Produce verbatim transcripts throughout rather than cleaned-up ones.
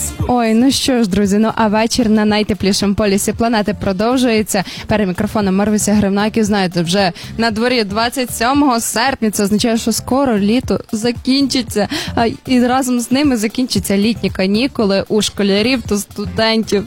Ой, ну що ж, друзі, ну а вечір на найтеплішому полюсі планети продовжується. Перед мікрофоном Марвіся Гривнаків, знаєте, вже на дворі двадцять сьомого серпня, це означає, що скоро літо закінчиться, а і разом з ними закінчаться літні канікули у школярів та студентів.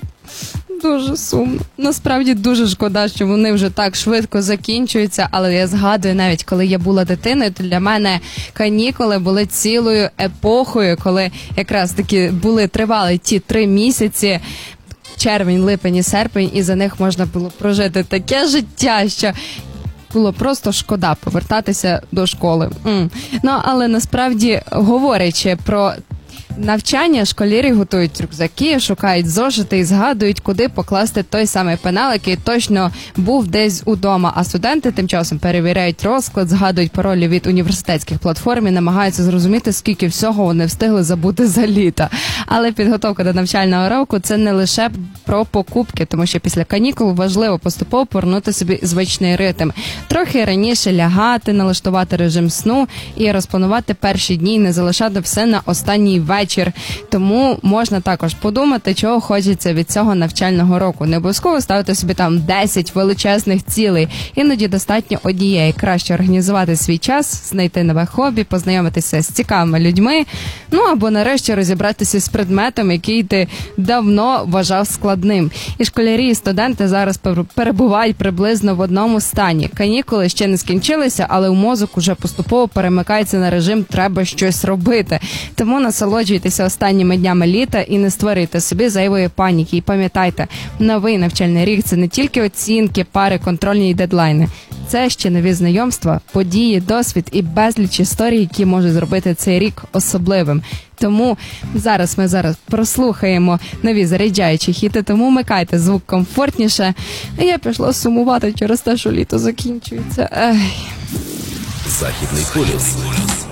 Дуже сумно. Насправді дуже шкода, що вони вже так швидко закінчуються, але я згадую, навіть коли я була дитиною, то для мене канікули були цілою епохою, коли якраз таки були тривали ті три місяці, червень, липень і серпень, і за них можна було прожити таке життя, що було просто шкода повертатися до школи. М. Ну, але насправді, говорячи про навчання, школярі готують рюкзаки, шукають зошити і згадують, куди покласти той самий пенал, який точно був десь удома. А студенти тим часом перевіряють розклад, згадують паролі від університетських платформ і намагаються зрозуміти, скільки всього вони встигли забути за літо. Але підготовка до навчального року – це не лише про покупки, тому що після канікул важливо поступово повернути собі звичний ритм. Трохи раніше лягати, налаштувати режим сну і розпланувати перші дні, не залишати все на останній вечір. Тому можна також подумати, чого хочеться від цього навчального року. Не обов'язково ставити собі там десять величезних цілей. Іноді достатньо однієї. Краще організувати свій час, знайти нове хобі, познайомитися з цікавими людьми, ну або нарешті розібратися з предметом, який ти давно вважав складним. І школярі, і студенти зараз перебувають приблизно в одному стані. Канікули ще не скінчилися, але у мозок уже поступово перемикається на режим «треба щось робити». Тому насолоджуйтеся останніми днями літа і не створюйте собі зайвої паніки. І пам'ятайте, новий навчальний рік – це не тільки оцінки, пари, контрольні і дедлайни. Це ще нові знайомства, події, досвід і безліч історій, які можуть зробити цей рік особливим. Тому зараз ми зараз прослухаємо нові заряджаючі хіти, тому вмикайте звук комфортніше. А я пішла сумувати через те, що літо закінчується. Ех. Західний полюс.